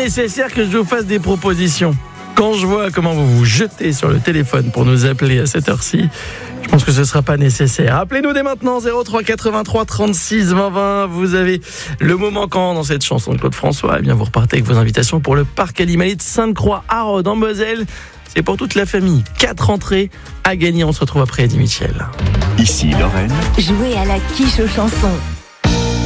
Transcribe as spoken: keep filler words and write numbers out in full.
nécessaire que je vous fasse des propositions. Quand je vois comment vous vous jetez sur le téléphone pour nous appeler à cette heure-ci, je pense que ce ne sera pas nécessaire. Appelez-nous dès maintenant, zéro trois quatre-vingt-trois trente-six vingt vingt. Vous avez le mot manquant dans cette chanson de Claude François. Eh bien, vous repartez avec vos invitations pour le parc animalier de Sainte-Croix à Rhodes, en Moselle. C'est pour toute la famille. Quatre entrées à gagner. On se retrouve après Eddie Mitchell. Ici Lorraine. Jouez à la quiche aux chansons.